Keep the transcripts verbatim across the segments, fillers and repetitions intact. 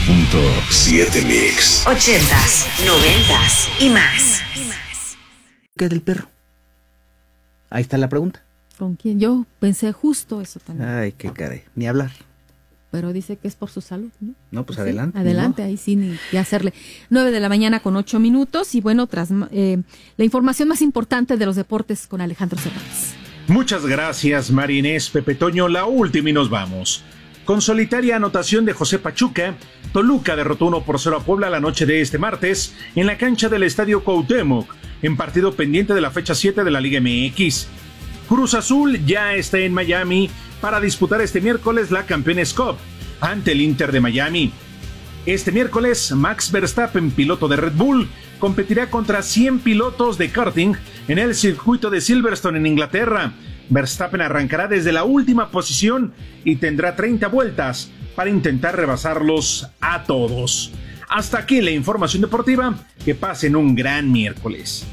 punto siete Mix. Ochentas, noventas y más. ¿Qué del perro? Ahí está la pregunta. ¿Con quién? Yo pensé justo eso también. Ay, qué caray, ni hablar. Pero dice que es por su salud, ¿no? No, pues sí, adelante. Adelante, ¿no? ahí sí, ni qué hacerle. Nueve de la mañana con ocho minutos y bueno, tras eh, la información más importante de los deportes con Alejandro Cervantes. Muchas gracias, María Inés, Pepe Toño. La última y nos vamos. Con solitaria anotación de José Pachuca, Toluca derrotó uno por cero a Puebla la noche de este martes en la cancha del Estadio Cuauhtémoc, en partido pendiente de la fecha siete de la Liga M X. Cruz Azul ya está en Miami para disputar este miércoles la Campeones Cup ante el Inter de Miami. Este miércoles, Max Verstappen, piloto de Red Bull, competirá contra cien pilotos de karting en el circuito de Silverstone en Inglaterra. Verstappen arrancará desde la última posición y tendrá treinta vueltas para intentar rebasarlos a todos. Hasta aquí la información deportiva. Que pasen un gran miércoles.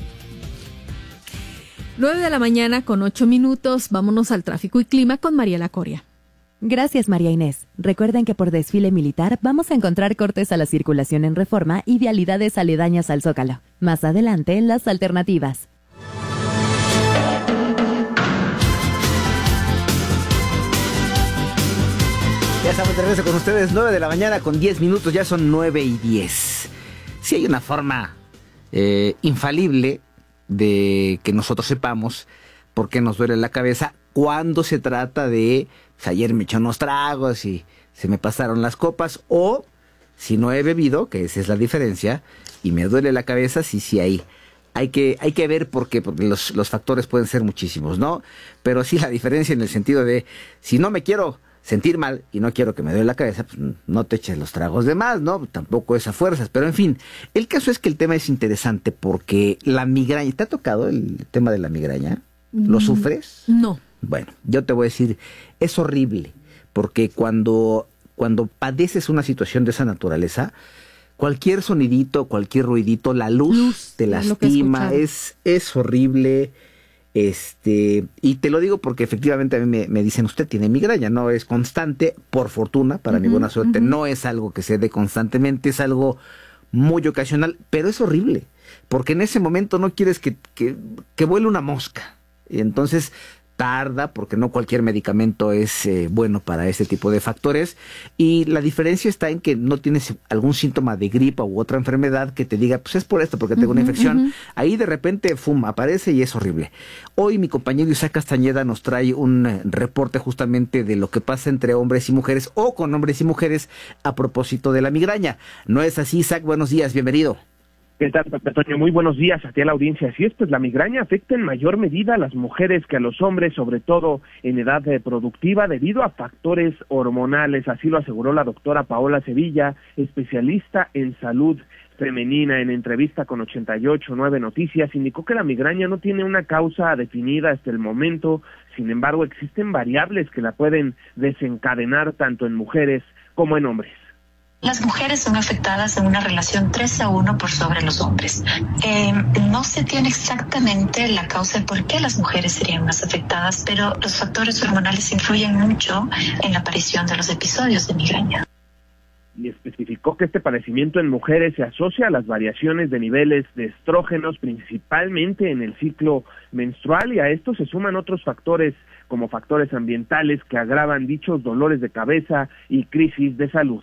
Nueve de la mañana con ocho minutos. Vámonos al tráfico y clima con Mariela Coria. Gracias, María Inés. Recuerden que por desfile militar vamos a encontrar cortes a la circulación en Reforma y vialidades aledañas al Zócalo. Más adelante, las alternativas. Ya estamos de regreso con ustedes, nueve de la mañana con diez minutos, ya son nueve y diez. Sí hay una forma eh, infalible de que nosotros sepamos por qué nos duele la cabeza cuando se trata de, pues ayer me eché unos tragos y se me pasaron las copas, o si no he bebido, que esa es la diferencia, y me duele la cabeza, sí, sí hay. Hay que, hay que ver por qué, porque los, los factores pueden ser muchísimos, ¿no? Pero sí la diferencia en el sentido de, si no me quiero sentir mal y no quiero que me duele la cabeza, pues no te eches los tragos de más, ¿no? Tampoco es a fuerzas, pero en fin, el caso es que el tema es interesante porque la migraña, ¿te ha tocado el tema de la migraña? ¿Lo sufres? No. Bueno, yo te voy a decir, es horrible, porque cuando, cuando padeces una situación de esa naturaleza, cualquier sonidito, cualquier ruidito, la luz, luz te lastima, es, es horrible. Este, y te lo digo porque efectivamente a mí me, me dicen, usted tiene migraña, no es constante, por fortuna, para uh-huh, mi buena suerte, uh-huh. No es algo que se dé constantemente, es algo muy ocasional, pero es horrible, porque en ese momento no quieres que, que, que vuele una mosca, y entonces tarda, porque no cualquier medicamento es eh, bueno para ese tipo de factores, y la diferencia está en que no tienes algún síntoma de gripa u otra enfermedad que te diga, pues es por esto, porque tengo uh-huh, una infección, uh-huh. Ahí de repente, fum, aparece y es horrible. Hoy mi compañero Isaac Castañeda nos trae un eh, reporte justamente de lo que pasa entre hombres y mujeres, o con hombres y mujeres, a propósito de la migraña. ¿No es así, Isaac? Buenos días, bienvenido. ¿Qué tal, Pepe Toño? Muy buenos días a ti, a la audiencia. Así es, pues la migraña afecta en mayor medida a las mujeres que a los hombres, sobre todo en edad productiva, debido a factores hormonales. Así lo aseguró la doctora Paola Sevilla, especialista en salud femenina. En entrevista con ochenta y ocho nueve Noticias, indicó que la migraña no tiene una causa definida hasta el momento. Sin embargo, existen variables que la pueden desencadenar tanto en mujeres como en hombres. Las mujeres son afectadas en una relación tres a uno por sobre los hombres. Eh, no se tiene exactamente la causa de por qué las mujeres serían más afectadas, pero los factores hormonales influyen mucho en la aparición de los episodios de migraña. Y especificó que este padecimiento en mujeres se asocia a las variaciones de niveles de estrógenos, principalmente en el ciclo menstrual, y a esto se suman otros factores como factores ambientales que agravan dichos dolores de cabeza y crisis de salud.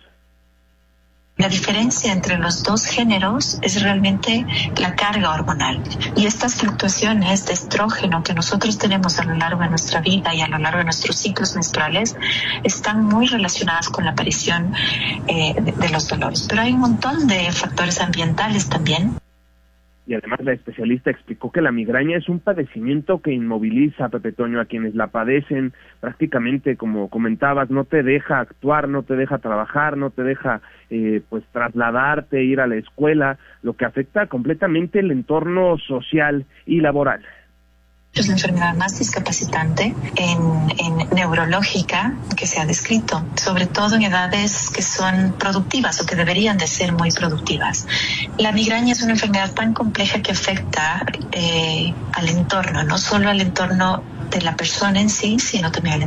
La diferencia entre los dos géneros es realmente la carga hormonal, y estas fluctuaciones de estrógeno que nosotros tenemos a lo largo de nuestra vida y a lo largo de nuestros ciclos menstruales están muy relacionadas con la aparición eh, de, de los dolores. Pero hay un montón de factores ambientales también. Y además la especialista explicó que la migraña es un padecimiento que inmoviliza, Pepe Toño, a quienes la padecen. Prácticamente, como comentabas, no te deja actuar, no te deja trabajar, no te deja eh, pues trasladarte, ir a la escuela, lo que afecta completamente el entorno social y laboral. Es la enfermedad más discapacitante en, en neurológica que se ha descrito, sobre todo en edades que son productivas o que deberían de ser muy productivas. La migraña es una enfermedad tan compleja que afecta eh, al entorno, no solo al entorno de la persona en sí, sino también al